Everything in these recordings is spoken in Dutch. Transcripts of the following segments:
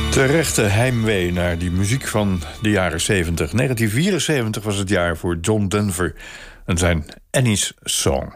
Terechte heimwee naar die muziek van de jaren 70. 1974 was het jaar voor John Denver en zijn Annie's Song.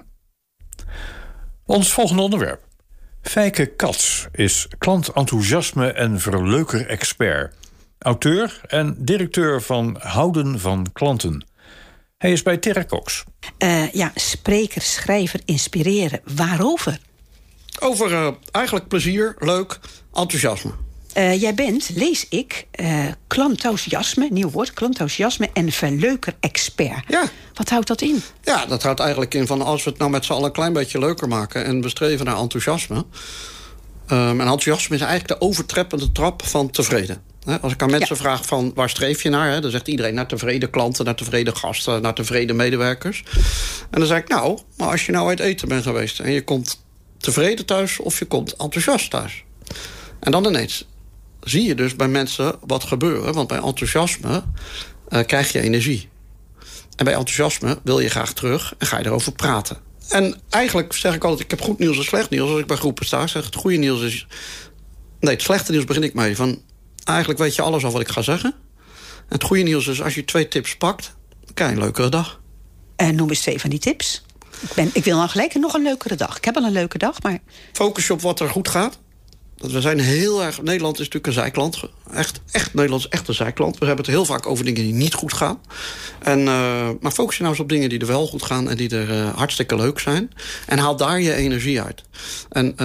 Ons volgende onderwerp. Fijke Kats is klantenthousiasme en verleuker-expert. Auteur en directeur van Houden van Klanten. Hij is bij Terra Cox. Spreker, schrijver, inspireren. Waarover? Over eigenlijk plezier, leuk, enthousiasme. Jij bent, lees ik, klantenthousiasme, nieuw woord, klantenthousiasme en verleuker-expert. Ja. Wat houdt dat in? Ja, dat houdt eigenlijk in van als we het nou met z'n allen een klein beetje leuker maken en we streven naar enthousiasme. En enthousiasme is eigenlijk de overtreppende trap van tevreden. Als ik aan mensen vraag van waar streef je naar, dan zegt iedereen naar tevreden klanten, naar tevreden gasten, naar tevreden medewerkers. En dan zeg ik maar als je nou uit eten bent geweest en je komt tevreden thuis of je komt enthousiast thuis. En dan ineens zie je dus bij mensen wat gebeuren. Want bij enthousiasme krijg je energie. En bij enthousiasme wil je graag terug en ga je erover praten. En eigenlijk zeg ik altijd, ik heb goed nieuws en slecht nieuws. Als ik bij groepen sta, zeg het goede nieuws is... Nee, het slechte nieuws begin ik mee. Van, eigenlijk weet je alles al wat ik ga zeggen. En het goede nieuws is, als je 2 tips pakt, dan krijg je een leukere dag. En noem eens 2 van die tips. Ik wil dan gelijk nog een leukere dag. Ik heb al een leuke dag, maar... Focus je op wat er goed gaat. We zijn heel erg... Nederland is natuurlijk een zijklant. Nederland is echt een zijklant. We hebben het heel vaak over dingen die niet goed gaan. Maar focus je nou eens op dingen die er wel goed gaan en die er hartstikke leuk zijn. En haal daar je energie uit. En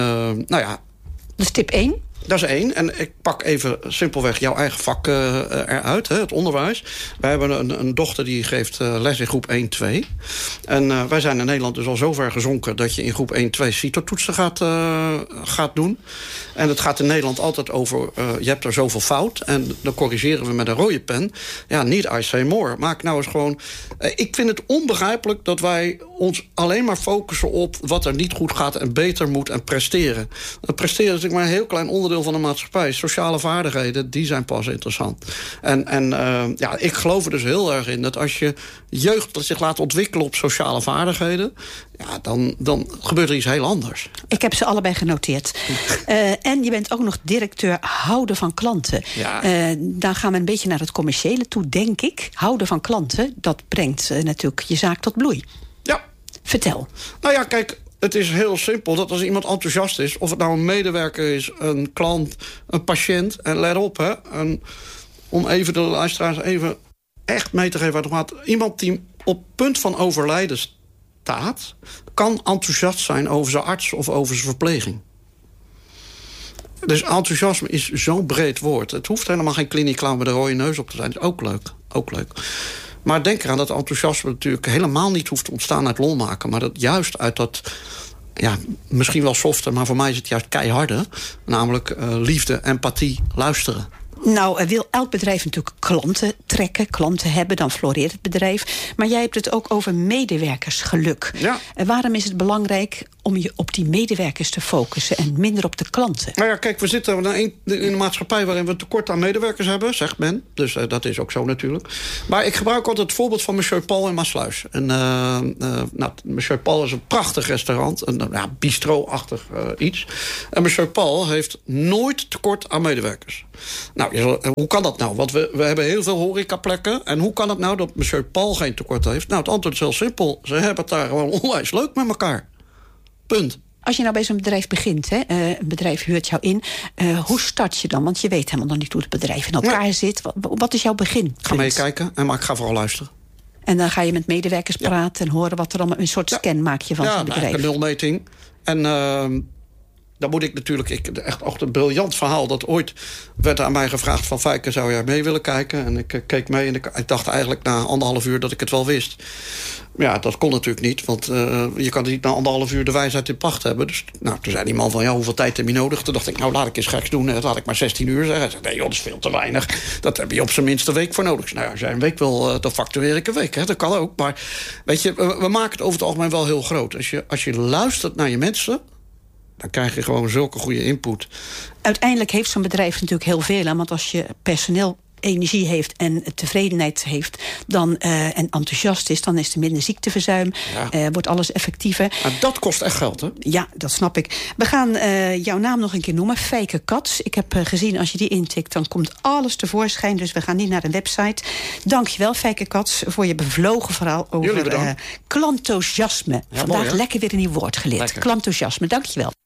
Dus tip 1? Dat is 1. En ik pak even simpelweg jouw eigen vak eruit, het onderwijs. Wij hebben een dochter die geeft les in groep 1, 2. En wij zijn in Nederland dus al zo ver gezonken dat je in groep 1, 2 CITO-toetsen gaat doen. En het gaat in Nederland altijd over, je hebt er zoveel fout. En dan corrigeren we met een rode pen. Ja, need I say more. Maak nou eens gewoon... ik vind het onbegrijpelijk dat wij ons alleen maar focussen op wat er niet goed gaat en beter moet en presteren. Presteren is natuurlijk maar een heel klein onderdeel van de maatschappij. Sociale vaardigheden, die zijn pas interessant. Ik geloof er dus heel erg in dat als je jeugd zich laat ontwikkelen op sociale vaardigheden, ja, dan gebeurt er iets heel anders. Ik heb ze allebei genoteerd. En je bent ook nog directeur Houden van Klanten. Ja. Dan gaan we een beetje naar het commerciële toe, denk ik. Houden van klanten, dat brengt natuurlijk je zaak tot bloei. Ja. Vertel. Nou ja, kijk, het is heel simpel dat als iemand enthousiast is, of het nou een medewerker is, een klant, een patiënt, en let op, om even de luisteraars even echt mee te geven waar het om gaat. Iemand die op punt van overlijden staat, kan enthousiast zijn over zijn arts of over zijn verpleging. Dus enthousiasme is zo'n breed woord. Het hoeft helemaal geen kliniekclown met een rode neus op te zijn. Dat is ook leuk. Maar denk eraan dat enthousiasme natuurlijk helemaal niet hoeft te ontstaan uit lol maken, maar dat juist uit dat, ja, misschien wel softer, maar voor mij is het juist keiharde, namelijk liefde, empathie, luisteren. Nou, wil elk bedrijf natuurlijk klanten trekken, klanten hebben, dan floreert het bedrijf. Maar jij hebt het ook over medewerkersgeluk. Ja. Waarom is het belangrijk om je op die medewerkers te focussen en minder op de klanten? Nou ja, kijk, we zitten in een maatschappij waarin we een tekort aan medewerkers hebben, zegt men. Dus dat is ook zo natuurlijk. Maar ik gebruik altijd het voorbeeld van Monsieur Paul in Maassluis. Monsieur Paul is een prachtig restaurant, een bistro-achtig iets. En Monsieur Paul heeft nooit tekort aan medewerkers. Nou, hoe kan dat nou? Want we hebben heel veel horecaplekken. En hoe kan het nou dat Monsieur Paul geen tekort heeft? Nou, het antwoord is heel simpel. Ze hebben het daar gewoon onwijs leuk met elkaar. Punt. Als je nou bij zo'n bedrijf begint, een bedrijf huurt jou in, hoe start je dan? Want je weet helemaal nog niet hoe het bedrijf in elkaar zit. Wat is jouw begin? Ik ga meekijken, maar ik ga vooral luisteren. En dan ga je met medewerkers praten en horen wat er allemaal, een soort scan maak je van zo'n bedrijf. Ja, een nulmeting. En dan moet ik natuurlijk, echt een briljant verhaal. Dat ooit werd aan mij gevraagd van Fijke, zou jij mee willen kijken? En ik keek mee en ik dacht eigenlijk na 1,5 uur dat ik het wel wist. Ja, dat kon natuurlijk niet, want je kan niet na 1,5 uur de wijsheid in pacht hebben. Dus toen zei die man van, hoeveel tijd heb je nodig? Toen dacht ik, laat ik eens geks doen. Laat ik maar 16 uur zeggen. Hij zei, nee joh, dat is veel te weinig. Dat heb je op zijn minst een week voor nodig. Nou ja, als jij een week wil, dan factureer ik een week. Dat kan ook. Maar weet je, we maken het over het algemeen wel heel groot. Als je luistert naar je mensen, dan krijg je gewoon zulke goede input. Uiteindelijk heeft zo'n bedrijf natuurlijk heel veel aan. Want als je personeel energie heeft en tevredenheid heeft dan, en enthousiast is, dan is er minder ziekteverzuim. Wordt alles effectiever. Maar dat kost echt geld, hè? Ja, dat snap ik. We gaan jouw naam nog een keer noemen. Fijke Cats. Ik heb gezien, als je die intikt, dan komt alles tevoorschijn. Dus we gaan niet naar een website. Dankjewel, Fijke Cats, voor je bevlogen verhaal over klantoziasme. Vandaag mooi, lekker weer een nieuw woord geleerd. Klantoziasme, dankjewel.